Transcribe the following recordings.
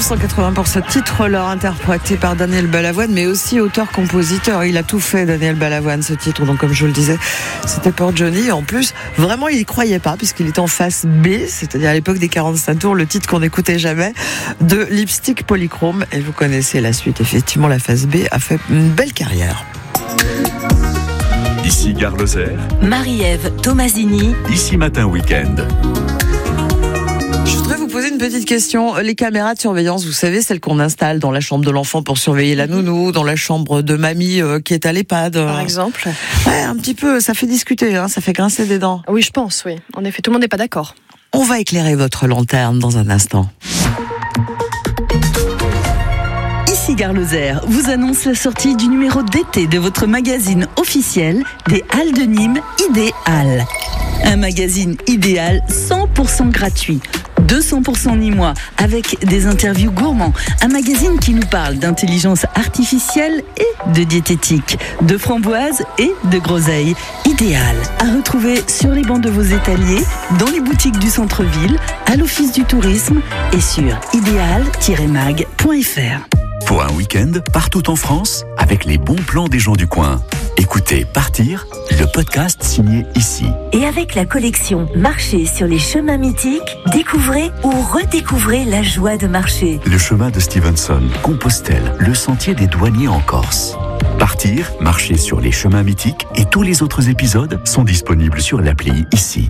1980 pour ce titre-là, interprété par Daniel Balavoine, mais aussi auteur-compositeur. Il a tout fait, Daniel Balavoine, ce titre. Donc, comme je vous le disais, c'était pour Johnny. En plus, vraiment, il y croyait pas, puisqu'il était en face B, c'est-à-dire à l'époque des 45 tours, le titre qu'on n'écoutait jamais, de Lipstick Polychrome. Et vous connaissez la suite. Effectivement, la face B a fait une belle carrière. Ici Gare Lozère, Marie-Ève Tomasini, Ici Matin Week-end. Je voudrais vous poser une petite question. Les caméras de surveillance, vous savez, celles qu'on installe dans la chambre de l'enfant pour surveiller la nounou, dans la chambre de mamie qui est à l'EHPAD. Par exemple. Ouais, un petit peu, ça fait discuter, ça fait grincer des dents. Oui, je pense, oui. En effet, tout le monde n'est pas d'accord. On va éclairer votre lanterne dans un instant. Ici Gare Lozère vous annonce la sortie du numéro d'été de votre magazine officiel des Halles de Nîmes Idéal. Un magazine idéal 100% gratuit. 200% nîmois, avec des interviews gourmands. Un magazine qui nous parle d'intelligence artificielle et de diététique, de framboises et de groseilles. Idéal, à retrouver sur les bancs de vos étaliers, dans les boutiques du centre-ville, à l'office du tourisme et sur idéal-mag.fr. Pour un week-end, partout en France, avec les bons plans des gens du coin. Écoutez Partir, le podcast signé Ici. Et avec la collection Marcher sur les chemins mythiques, découvrez ou redécouvrez la joie de marcher. Le chemin de Stevenson, Compostelle, le sentier des douaniers en Corse. Partir, marcher sur les chemins mythiques et tous les autres épisodes sont disponibles sur l'appli Ici.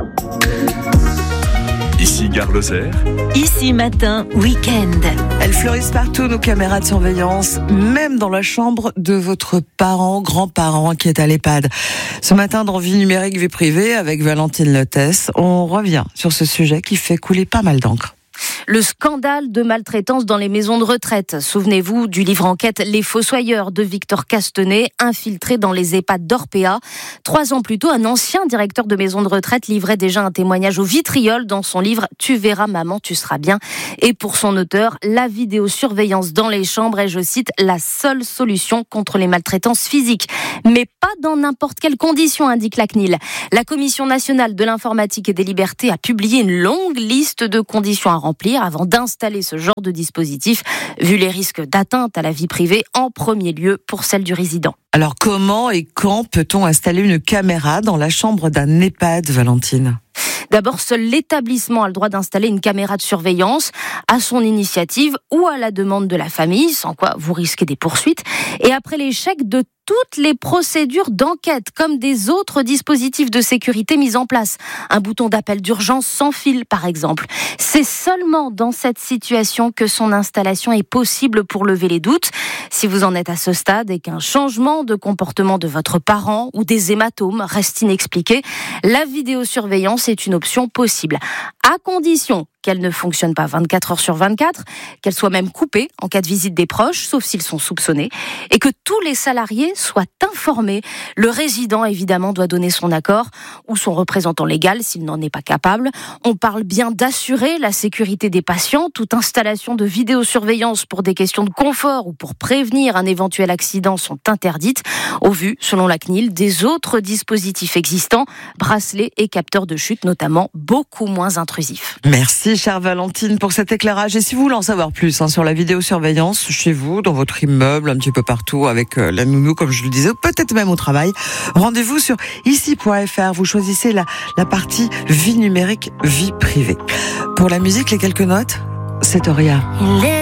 Ici Gare Lozère, Ici Matin Week-end. Elles fleurissent partout, nos caméras de surveillance, même dans la chambre de votre parent, grand-parent qui est à l'EHPAD. Ce matin, dans Vie numérique, vie privée, avec Valentine Lotès, on revient sur ce sujet qui fait couler pas mal d'encre. Le scandale de maltraitance dans les maisons de retraite. Souvenez-vous du livre enquête Les Fossoyeurs de Victor Castanet, infiltré dans les EHPAD d'Orpea. 3 ans plus tôt, un ancien directeur de maison de retraite livrait déjà un témoignage au vitriol dans son livre Tu verras maman, tu seras bien. Et pour son auteur, la vidéosurveillance dans les chambres est, je cite, la seule solution contre les maltraitances physiques. Mais pas dans n'importe quelles conditions, indique la CNIL. La Commission nationale de l'informatique et des libertés a publié une longue liste de conditions à remplir avant d'installer ce genre de dispositif, vu les risques d'atteinte à la vie privée, en premier lieu pour celle du résident. Alors comment et quand peut-on installer une caméra dans la chambre d'un EHPAD, Valentine ? D'abord, seul l'établissement a le droit d'installer une caméra de surveillance à son initiative ou à la demande de la famille, sans quoi vous risquez des poursuites. Et après l'échec de toutes les procédures d'enquête, comme des autres dispositifs de sécurité mis en place. Un bouton d'appel d'urgence sans fil, par exemple. C'est seulement dans cette situation que son installation est possible pour lever les doutes. Si vous en êtes à ce stade et qu'un changement de comportement de votre parent ou des hématomes reste inexpliqué, la vidéosurveillance est une option possible. À condition qu'elle ne fonctionne pas 24 heures sur 24, qu'elle soit même coupée en cas de visite des proches, sauf s'ils sont soupçonnés, et que tous les salariés soient informés. Le résident, évidemment, doit donner son accord ou son représentant légal s'il n'en est pas capable. On parle bien d'assurer la sécurité des patients. Toute installation de vidéosurveillance pour des questions de confort ou pour prévenir un éventuel accident sont interdites, au vu, selon la CNIL, des autres dispositifs existants, bracelets et capteurs de chute notamment, beaucoup moins intrusifs. Merci, chère Valentine, pour cet éclairage. Et si vous voulez en savoir plus sur la vidéosurveillance chez vous, dans votre immeuble, un petit peu partout, avec la nounou, comme je le disais, ou peut-être même au travail, rendez-vous sur ici.fr. Vous choisissez la partie vie numérique, vie privée. Pour la musique, les quelques notes, c'est Auria.